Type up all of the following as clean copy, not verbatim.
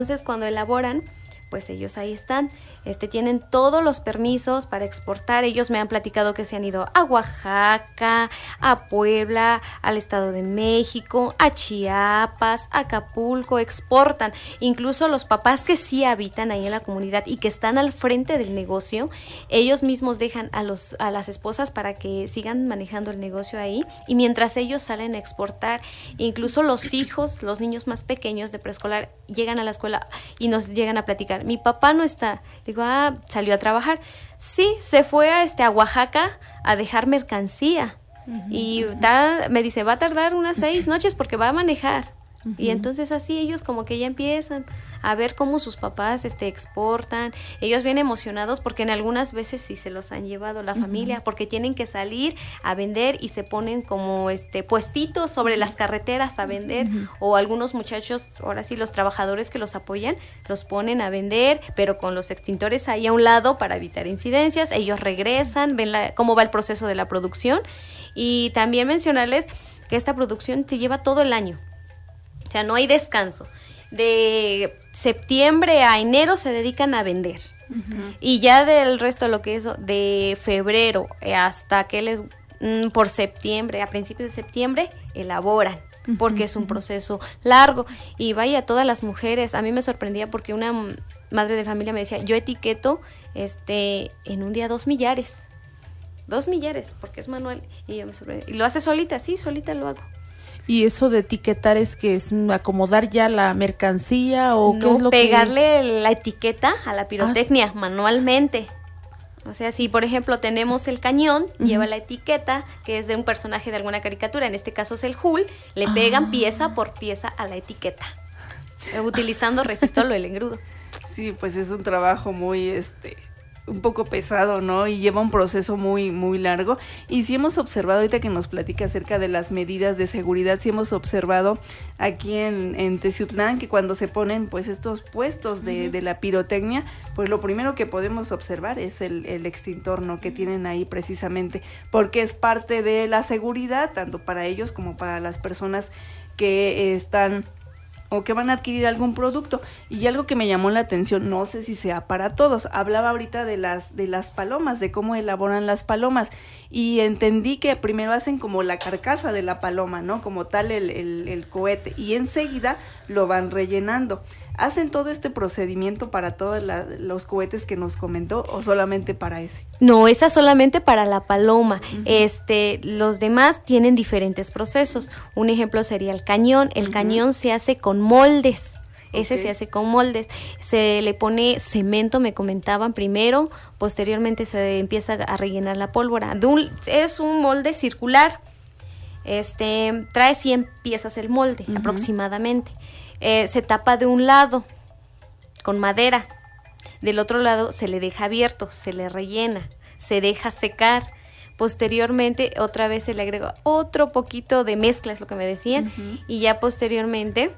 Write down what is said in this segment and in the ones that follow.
Entonces, cuando elaboran, pues ellos ahí están, tienen todos los permisos para exportar. Ellos me han platicado que se han ido a Oaxaca, a Puebla, al Estado de México, a Chiapas, a Acapulco, exportan. Incluso los papás que sí habitan ahí en la comunidad y que están al frente del negocio, ellos mismos dejan a las esposas para que sigan manejando el negocio ahí, y mientras ellos salen a exportar, incluso los hijos, los niños más pequeños de preescolar, llegan a la escuela y nos llegan a platicar: mi papá no está. Digo, salió a trabajar. Sí, se fue a Oaxaca a dejar mercancía. Y me dice, va a tardar unas 6 noches porque va a manejar. Y entonces así ellos como que ya empiezan a ver cómo sus papás exportan. Ellos bien emocionados porque en algunas veces sí se los han llevado la familia, porque tienen que salir a vender y se ponen como puestitos sobre las carreteras a vender, o algunos muchachos, ahora sí los trabajadores que los apoyan, los ponen a vender, pero con los extintores ahí a un lado para evitar incidencias. Ellos regresan, ven cómo va el proceso de la producción. Y también mencionarles que esta producción se lleva todo el año. O sea, no hay descanso. De septiembre a enero se dedican a vender. Y ya del resto de lo que es de febrero hasta por septiembre, a principios de septiembre, elaboran. Porque es un proceso largo. Y vaya, todas las mujeres, a mí me sorprendía porque una madre de familia me decía, yo etiqueto en un día 2 millares. 2 millares, porque es manual. Y yo me sorprendí. ¿Y lo hace solita? Sí, solita lo hago. ¿Y eso de etiquetar es que es acomodar ya la mercancía o qué es lo pegarle la etiqueta a la pirotecnia manualmente? O sea, si por ejemplo tenemos el cañón, lleva la etiqueta que es de un personaje de alguna caricatura, en este caso es el Hulk, le pegan pieza por pieza a la etiqueta, utilizando resistol o el engrudo. Sí, pues es un trabajo muy un poco pesado, ¿no? Y lleva un proceso muy, muy largo. Y sí hemos observado, ahorita que nos platica acerca de las medidas de seguridad, sí hemos observado aquí en Teciutlán que cuando se ponen pues estos puestos de la pirotecnia, pues lo primero que podemos observar es el extintor, ¿no? Que tienen ahí precisamente, porque es parte de la seguridad, tanto para ellos como para las personas que están o que van a adquirir algún producto. Y algo que me llamó la atención, no sé si sea para todos, hablaba ahorita de las palomas, de cómo elaboran las palomas, y entendí que primero hacen como la carcasa de la paloma, ¿no? Como tal el cohete, y enseguida lo van rellenando. ¿Hacen todo este procedimiento para todos los cohetes que nos comentó o solamente para ese? No, esa solamente para la paloma. Los demás tienen diferentes procesos. Un ejemplo sería el cañón. El cañón se hace con moldes. Ese se hace con moldes. Se le pone cemento, me comentaban primero, posteriormente se empieza a rellenar la pólvora. Es un molde circular. Trae 100 piezas el molde aproximadamente. Se tapa de un lado con madera, del otro lado se le deja abierto, se le rellena, se deja secar, posteriormente otra vez se le agrega otro poquito de mezcla, es lo que me decían, y ya posteriormente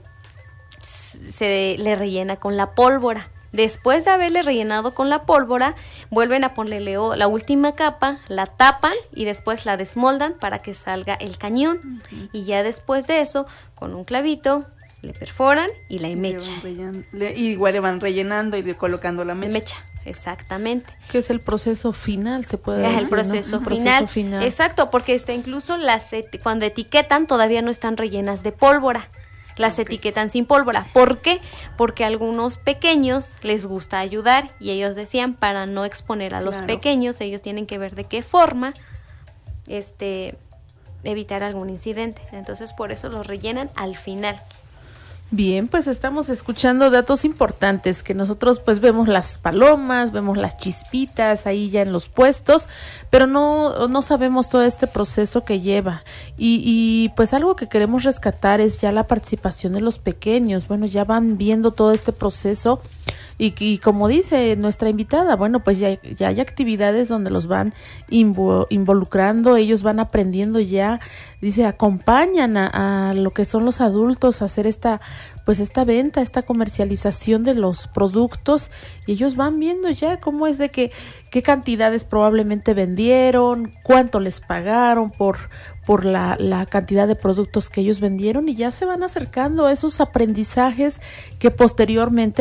se le rellena con la pólvora. Después de haberle rellenado con la pólvora, vuelven a ponerle la última capa, la tapan y después la desmoldan para que salga el cañón. Y ya después de eso, con un clavito, le perforan y la mecha. Igual le van rellenando y le colocando la mecha. Mecha, exactamente. ¿Qué es el proceso final, se puede decir? Es el proceso, ¿no? Final. Exacto, porque incluso cuando etiquetan todavía no están rellenas de pólvora. Las etiquetan sin pólvora. ¿Por qué? Porque a algunos pequeños les gusta ayudar y ellos decían, para no exponer a los pequeños, ellos tienen que ver de qué forma evitar algún incidente. Entonces, por eso los rellenan al final. Bien, pues estamos escuchando datos importantes, que nosotros pues vemos las palomas, vemos las chispitas ahí ya en los puestos, pero no sabemos todo este proceso que lleva. Y pues algo que queremos rescatar es ya la participación de los pequeños. Bueno, ya van viendo todo este proceso y como dice nuestra invitada, bueno, pues ya hay actividades donde los van involucrando, ellos van aprendiendo ya, dice, acompañan a lo que son los adultos a hacer esta venta, esta comercialización de los productos, y ellos van viendo ya cómo es de qué cantidades probablemente vendieron, cuánto les pagaron por la cantidad de productos que ellos vendieron, y ya se van acercando a esos aprendizajes que posteriormente